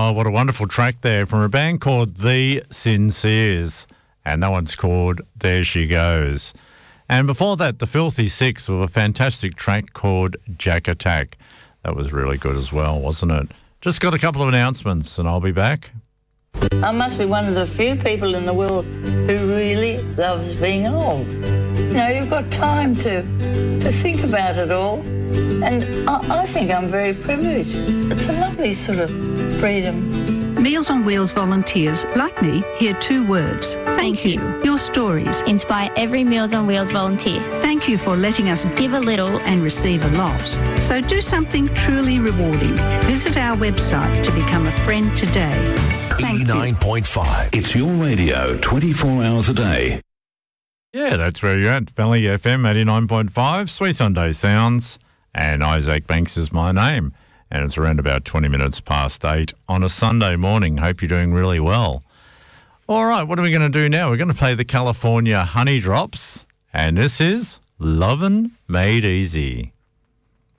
Oh, what a wonderful track there from a band called The Sinceres. And that one's called There She Goes. And before that, The Filthy Six with a fantastic track called Jack Attack. That was really good as well, wasn't it? Just got a couple of announcements and I'll be back. I must be one of the few people in the world who really loves being old. You know, you've got time to think about it all. And I think I'm very privileged. It's a lovely sort of freedom. Meals on Wheels volunteers, like me, hear two words. Thank you. Your stories inspire every Meals on Wheels volunteer. Thank you for letting us give a little and receive a lot. So do something truly rewarding. Visit our website to become a friend today. 89.5. It's your radio 24 hours a day. Yeah, that's where you're at. Valley FM 89.5, Sweet Sunday Sounds. And Isaac Banks is my name. And it's around about 20 minutes past 8 on a Sunday morning. Hope you're doing really well. All right, what are we going to do now? We're going to play the California Honey Drops. And this is Lovin' Made Easy.